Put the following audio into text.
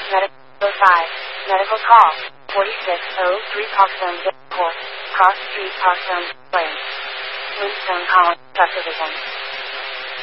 Medical 5. Medical call. 4603 Parkstone Court. Cross Street Parkstone Lane. Flintstone College Subdivision.